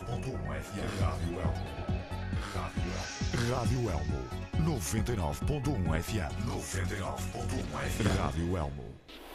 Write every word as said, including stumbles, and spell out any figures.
ponto um F M. Rádio Elmo. Rádio Elmo. noventa e nove ponto um F M. noventa e nove ponto um F M. Rádio Elmo.